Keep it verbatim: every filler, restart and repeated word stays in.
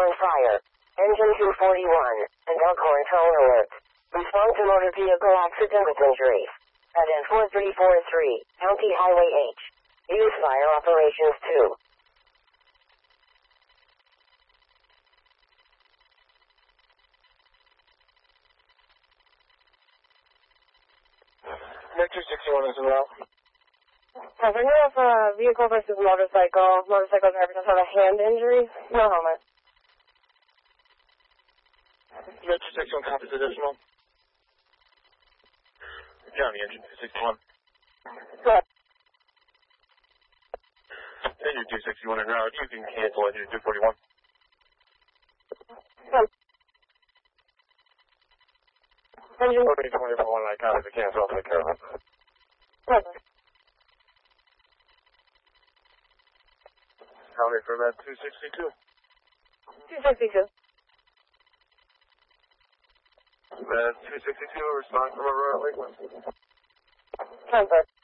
Elkhorn Fire. Engine two forty-one, and Elkhorn tone alert. Respond to motor vehicle accident with injuries. At N four three four three, County Highway H. Use fire operations two. Net two sixty-one is well. I think we have a vehicle versus motorcycle. Motorcycle driver does have a hand injury. No helmet. Net two sixty-one copies additional. County engine two sixty-one. What? Engine two sixty-one en route. You can cancel engine two forty-one. What? Engine forty twenty-four one light copies to cancel. I'll take care of it. Perfect. County for that two sixty-two. two sixty-two. That two sixty-two, respond from Aurora Lakeland. Perfect.